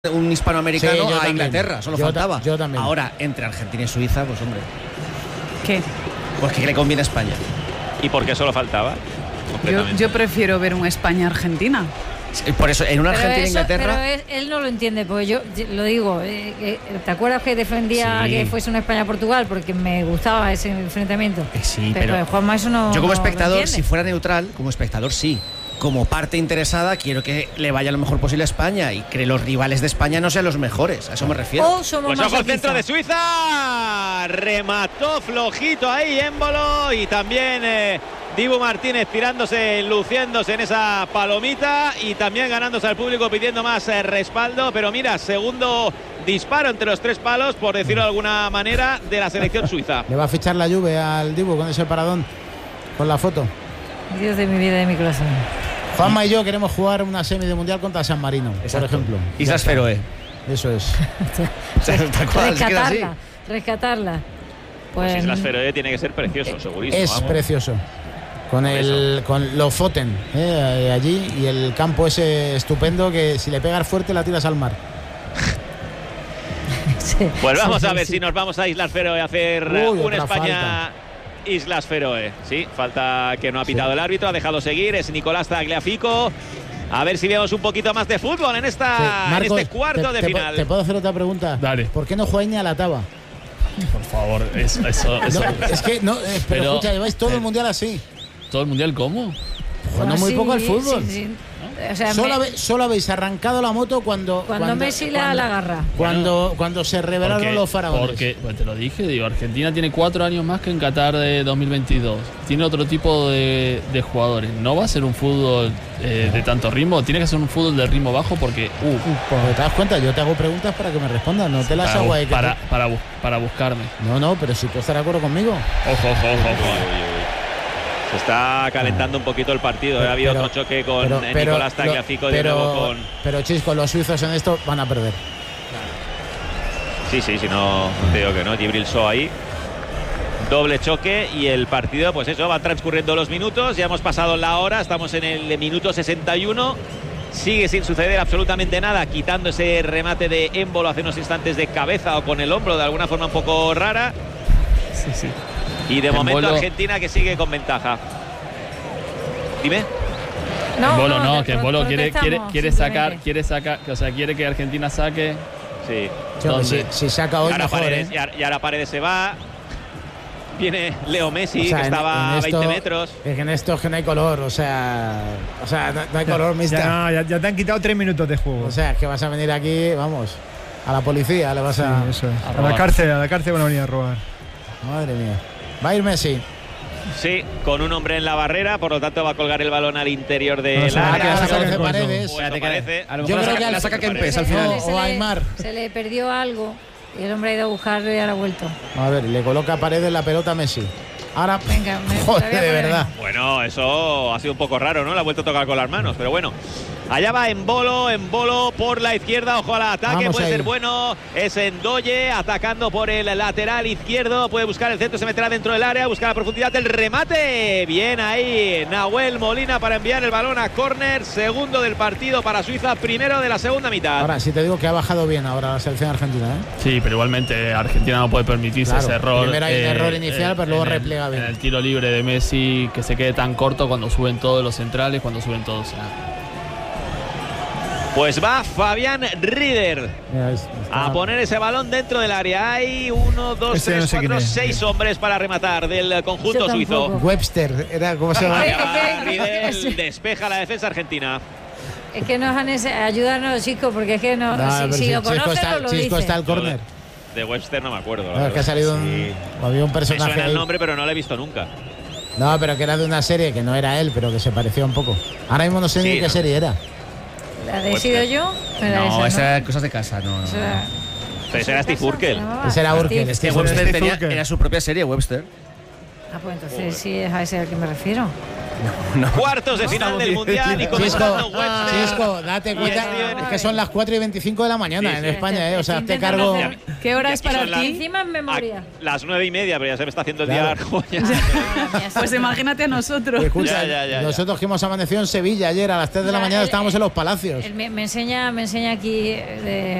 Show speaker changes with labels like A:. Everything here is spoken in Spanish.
A: un hispanoamericano a Inglaterra, solo faltaba.
B: Yo también.
A: Ahora, entre Argentina y Suiza, pues hombre.
C: ¿Qué?
A: Pues que le conviene a España.
D: ¿Y por qué solo faltaba?
C: Yo prefiero ver un España-Argentina.
A: Por eso, en una Argentina-Inglaterra.
E: Pero él no lo entiende, porque yo lo digo. ¿Te acuerdas que defendía que fuese una España-Portugal? Porque me gustaba ese enfrentamiento.
A: Sí, pero
E: Juanma, eso no.
A: Yo, como
E: no
A: espectador, si fuera neutral, como espectador, sí. Como parte interesada, quiero que le vaya lo mejor posible a España y que los rivales de España no sean los mejores. A eso me refiero.
D: Pues ojo al centro de Suiza. Remató flojito ahí Embolo y también Dibu Martínez tirándose, luciéndose en esa palomita y también ganándose al público pidiendo más respaldo. Pero mira, segundo disparo entre los tres palos, por decirlo de alguna manera, de la selección suiza.
B: Le va a fichar la Juve al Dibu con ese paradón, con la foto.
E: Dios de mi vida y de mi corazón.
B: Juanma y yo queremos jugar una semi de mundial contra San Marino, por ejemplo.
A: Islas Feroe.
B: Eso es.
E: Rescatarla.
D: Pues Islas Feroe tiene que ser precioso, segurísimo.
B: Es precioso. Con los Foten allí y el campo ese estupendo que si le pegas fuerte la tiras al mar.
D: Pues vamos a ver si nos vamos a Islas Feroe a hacer un España.
B: Falta.
D: Islas Feroe, sí, falta que no ha pitado el árbitro, ha dejado seguir, es Nicolás Tagliafico. A ver si vemos un poquito más de fútbol en Marcos, este cuarto de final.
B: ¿Te puedo hacer otra pregunta?
F: Dale.
B: ¿Por qué no juega Iñárritu?
F: Por favor, eso.
B: No, es que no, pero escucha, lleváis todo el mundial así.
F: ¿Todo el mundial cómo?
B: Jugando muy poco al fútbol.
E: Sí. O sea,
B: solo habéis arrancado la moto cuando
E: Messi la agarra.
B: Cuando se revelaron los faraones.
F: Porque, pues te lo dije, Argentina tiene 4 años más que en Qatar de 2022. Tiene otro tipo de jugadores. No va a ser un fútbol de tanto ritmo. Tiene que ser un fútbol de ritmo bajo porque...
B: Pues te das cuenta, yo te hago preguntas para que me respondas. No te las hago ahí.
F: Para buscarme.
B: No, pero si tú estás de acuerdo conmigo.
F: Ojo.
D: Se está calentando un poquito el partido. Ha habido otro choque con Nicolás Tagliafico de nuevo con...
B: Pero Chisco, los suizos en esto van a perder.
D: Sí, no te digo que no. Djibril Sow ahí. Doble choque y el partido, pues eso, van transcurriendo los minutos. Ya hemos pasado la hora, estamos en el minuto 61. Sigue sin suceder absolutamente nada, quitando ese remate de Embolo hace unos instantes de cabeza o con el hombro de alguna forma un poco rara.
F: Sí.
D: Y de momento Argentina que sigue con ventaja. Dime.
F: Que Embolo quiere sacar, o sea, quiere que Argentina saque.
D: Sí.
B: Si saca hoy mejor,
D: y ahora Paredes se va. Viene Leo Messi, que estaba a 20 metros.
B: Es que en esto es que no hay color, o sea no hay color, mister.
G: Ya te han quitado 3 minutos de juego.
B: O sea, es que vas a venir aquí, vamos, a la policía, le vas a...
G: Eso es. A la cárcel van a venir a robar.
B: Madre mía. Va a ir Messi.
D: Sí, con un hombre en la barrera, por lo tanto va a colgar el balón al interior del área.
B: Paredes.
A: Yo creo que la saca Kempes al final.
B: O Aymar.
E: Se le perdió algo y el hombre ha ido a buscarlo y ahora ha vuelto.
B: A ver, le coloca a Paredes la pelota a Messi. Ahora,
E: venga,
B: joder, de verdad.
D: Bueno, eso ha sido un poco raro, ¿no? Le ha vuelto a tocar con las manos, pero bueno. Allá va Embolo por la izquierda, ojo al ataque, puede ser bueno, es Ndoye atacando por el lateral izquierdo, puede buscar el centro, se meterá dentro del área, busca la profundidad del remate, bien ahí Nahuel Molina para enviar el balón a córner, segundo del partido para Suiza, primero de la segunda mitad.
B: Ahora, sí te digo que ha bajado bien ahora la selección argentina, ¿eh?
F: Sí, pero igualmente Argentina no puede permitirse ese error.
B: Primero hay un error inicial, pero luego repliega bien.
F: En el tiro libre de Messi, que se quede tan corto cuando suben todos los centrales, cuando suben todos.
D: Pues va Fabián Rieder a poner ese balón dentro del área. Hay 1, 2, 3, 4, 6 hombres para rematar del conjunto suizo.
B: Webster, era como se llama.
D: Rieder despeja la defensa argentina.
E: Es que nos han ayudarnos, chicos, porque es que no si lo conocen no lo
B: Chisco está al córner.
D: De Webster no me acuerdo.
B: Es que ha salido había un personaje.
D: Me suena el nombre, pero no lo he visto nunca.
B: No, pero que era de una serie que no era él, pero que se parecía un poco. Ahora mismo no sé ni qué serie era.
E: ¿La he decidido yo?
A: No, esas eran cosas de casa, no.
D: Pero ese era Steve Urkel.
B: Ese era Urkel.
A: Es que Webster era su propia serie, Webster.
E: Pues entonces sí es a ese al que me refiero.
D: Cuartos de final del Mundial y comenzando Webster.
B: Chisco, date cuenta, es que son las 4:25 de la mañana en España, o sea, hazte cargo.
C: ¿Qué hora es para ti?
E: Encima en memoria.
D: Las 9:30, pero ya se me está haciendo el día largo.
C: Pues imagínate a nosotros.
B: Escucha, nosotros que hemos amanecido en Sevilla ayer a las 3 de la mañana estábamos en los Palacios.
E: Me enseña aquí